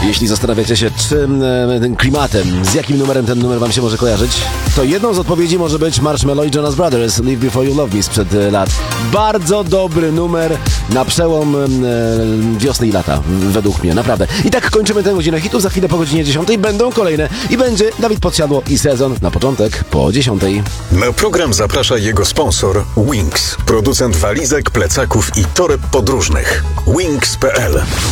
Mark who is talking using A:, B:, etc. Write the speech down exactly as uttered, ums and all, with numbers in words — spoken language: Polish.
A: Jeśli zastanawiacie się, czym e, tym klimatem, z jakim numerem ten numer wam się może kojarzyć, to jedną z odpowiedzi może być Marshmello i Jonas Brothers, Live Before You Love Me sprzed e, lat. Bardzo dobry numer na przełom e, wiosny i lata, według mnie, naprawdę. I tak kończymy tę godzinę hitów. Za chwilę po godzinie dziesiątej będą kolejne i będzie Dawid Podsiadło i Sezon na początek po dziesiątej.
B: Na program zaprasza jego sponsor Wings, producent walizek, plecaków i toreb podróżnych. Wings kropka p l